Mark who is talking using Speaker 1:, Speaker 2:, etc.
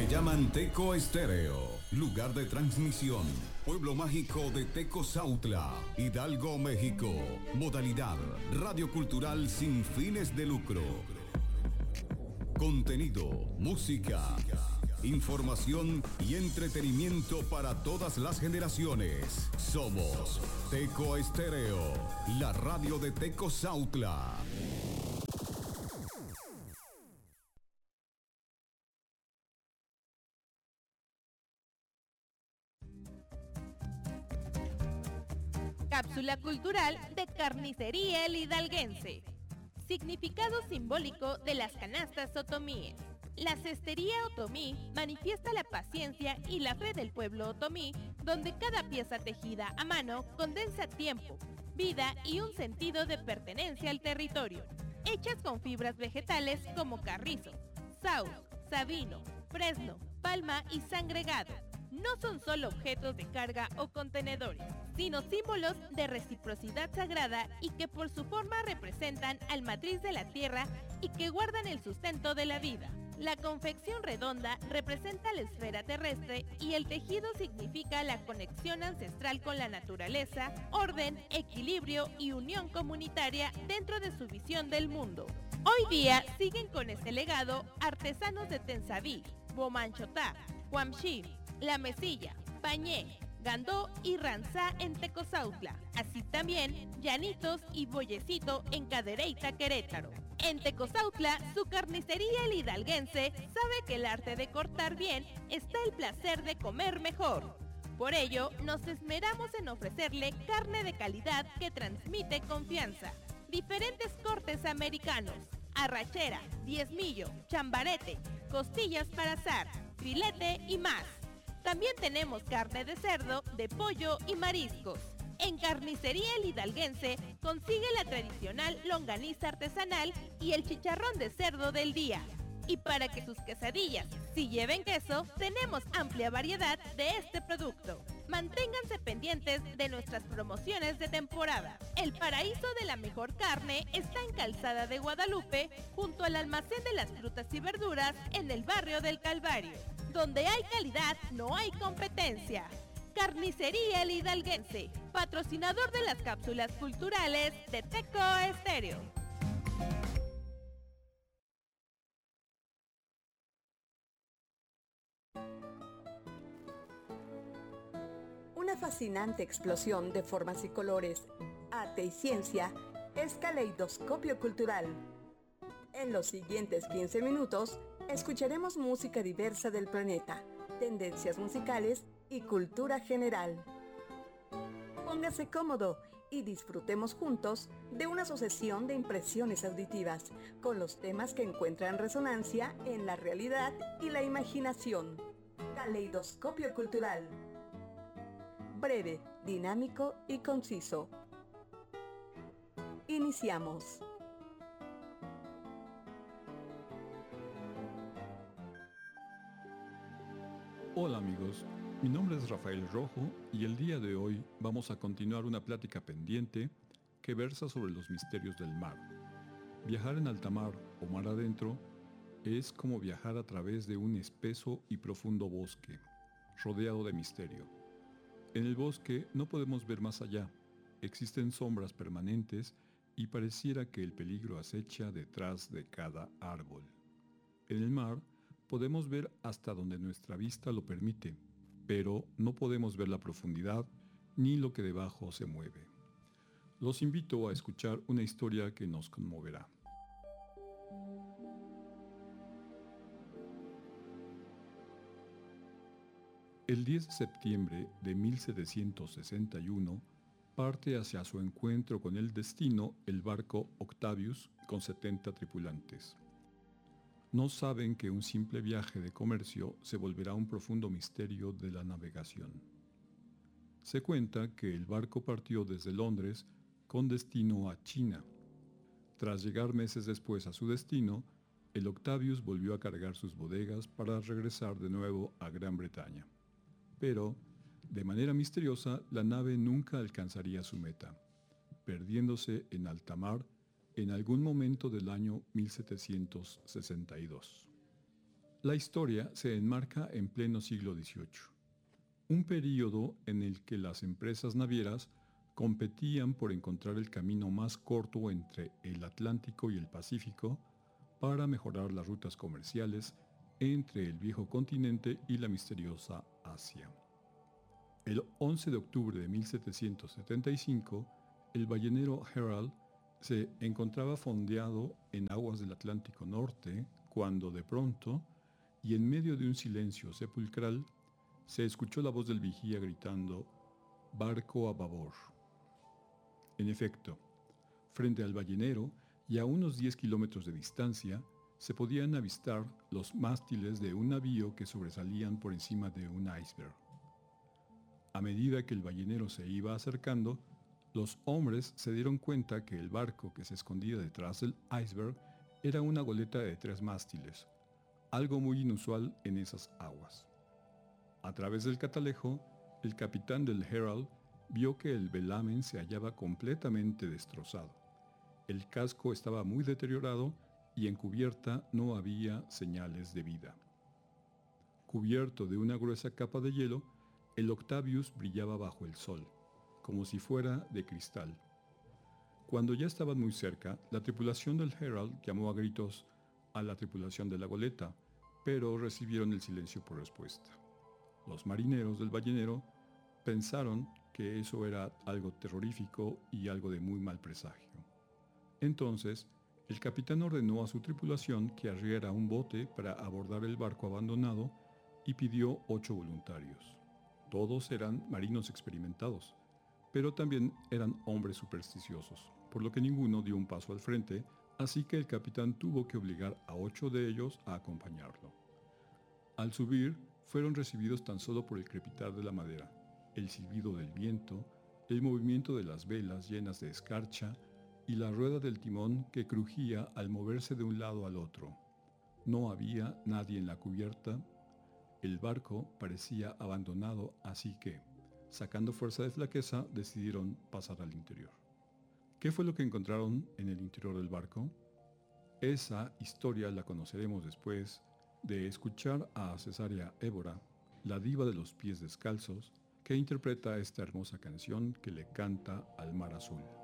Speaker 1: Le llaman Teco Estéreo, lugar de transmisión, pueblo mágico de Tecozautla, Hidalgo, México. Modalidad, radio cultural sin fines de lucro. Contenido, música, información y entretenimiento para todas las generaciones. Somos Teco Estéreo, la radio de Tecozautla.
Speaker 2: Cápsula cultural de Carnicería El Hidalguense. Significado simbólico de las canastas otomíes. La cestería otomí manifiesta la paciencia y la fe del pueblo otomí, donde cada pieza tejida a mano condensa tiempo, vida y un sentido de pertenencia al territorio. Hechas con fibras vegetales como carrizo, saúz, sabino, fresno, palma y sangregado. No son solo objetos de carga o contenedores, sino símbolos de reciprocidad sagrada y que por su forma representan al matriz de la tierra y que guardan el sustento de la vida. La confección redonda representa la esfera terrestre y el tejido significa la conexión ancestral con la naturaleza, orden, equilibrio y unión comunitaria dentro de su visión del mundo. Hoy día siguen con ese legado artesanos de Tensabí, Bomanchotá, Huamxí, La Mesilla, Pañé, Gandó y Ranzá en Tecozautla, así también Llanitos y Bollecito en Cadereyta, Querétaro. En Tecozautla, su carnicería El Hidalguense sabe que el arte de cortar bien está el placer de comer mejor. Por ello, nos esmeramos en ofrecerle carne de calidad que transmite confianza. Diferentes cortes americanos, arrachera, diezmillo, chambarete, costillas para asar, filete y más. También tenemos carne de cerdo, de pollo y mariscos. En Carnicería El Hidalguense consigue la tradicional longaniza artesanal y el chicharrón de cerdo del día. Y para que sus quesadillas sí lleven queso, tenemos amplia variedad de este producto. Manténganse pendientes de nuestras promociones de temporada. El paraíso de la mejor carne está en Calzada de Guadalupe, junto al almacén de las frutas y verduras en el barrio del Calvario. Donde hay calidad, no hay competencia. Carnicería El Hidalguense, patrocinador de las cápsulas culturales de Teco Estéreo.
Speaker 3: Una fascinante explosión de formas y colores, arte y ciencia es Caleidoscopio Cultural. En los siguientes 15 minutos, escucharemos música diversa del planeta, tendencias musicales y cultura general. Póngase cómodo y disfrutemos juntos de una sucesión de impresiones auditivas con los temas que encuentran resonancia en la realidad y la imaginación. Caleidoscopio Cultural. Breve, dinámico y conciso. Iniciamos.
Speaker 4: Hola amigos, mi nombre es Rafael Rojo y el día de hoy vamos a continuar una plática pendiente que versa sobre los misterios del mar. Viajar en alta mar o mar adentro es como viajar a través de un espeso y profundo bosque, rodeado de misterio. En el bosque no podemos ver más allá, existen sombras permanentes y pareciera que el peligro acecha detrás de cada árbol. En el mar podemos ver hasta donde nuestra vista lo permite, pero no podemos ver la profundidad ni lo que debajo se mueve. Los invito a escuchar una historia que nos conmoverá. El 10 de septiembre de 1761 parte hacia su encuentro con el destino el barco Octavius con 70 tripulantes. No saben que un simple viaje de comercio se volverá un profundo misterio de la navegación. Se cuenta que el barco partió desde Londres con destino a China. Tras llegar meses después a su destino, el Octavius volvió a cargar sus bodegas para regresar de nuevo a Gran Bretaña. Pero, de manera misteriosa, la nave nunca alcanzaría su meta, perdiéndose en alta mar en algún momento del año 1762. La historia se enmarca en pleno siglo XVIII, un período en el que las empresas navieras competían por encontrar el camino más corto entre el Atlántico y el Pacífico para mejorar las rutas comerciales entre el viejo continente y la misteriosa Asia. El 11 de octubre de 1775, el ballenero Herald se encontraba fondeado en aguas del Atlántico Norte cuando de pronto, y en medio de un silencio sepulcral, se escuchó la voz del vigía gritando: «Barco a babor». En efecto, frente al ballenero y a unos 10 kilómetros de distancia, se podían avistar los mástiles de un navío que sobresalían por encima de un iceberg. A medida que el ballenero se iba acercando, los hombres se dieron cuenta que el barco que se escondía detrás del iceberg era una goleta de 3 mástiles, algo muy inusual en esas aguas. A través del catalejo, el capitán del Herald vio que el velamen se hallaba completamente destrozado. El casco estaba muy deteriorado y en cubierta no había señales de vida. Cubierto de una gruesa capa de hielo, el Octavius brillaba bajo el sol, como si fuera de cristal. Cuando ya estaban muy cerca, la tripulación del Herald llamó a gritos a la tripulación de la goleta, pero recibieron el silencio por respuesta. Los marineros del ballenero pensaron que eso era algo terrorífico y algo de muy mal presagio. Entonces, el capitán ordenó a su tripulación que arriera un bote para abordar el barco abandonado y pidió 8 voluntarios. Todos eran marinos experimentados, pero también eran hombres supersticiosos, por lo que ninguno dio un paso al frente, así que el capitán tuvo que obligar a 8 de ellos a acompañarlo. Al subir, fueron recibidos tan solo por el crepitar de la madera, el silbido del viento, el movimiento de las velas llenas de escarcha y la rueda del timón que crujía al moverse de un lado al otro. No había nadie en la cubierta. El barco parecía abandonado, así que, sacando fuerza de flaqueza, decidieron pasar al interior. ¿Qué fue lo que encontraron en el interior del barco? Esa historia la conoceremos después de escuchar a Cesárea Évora, la diva de los pies descalzos, que interpreta esta hermosa canción que le canta al mar azul.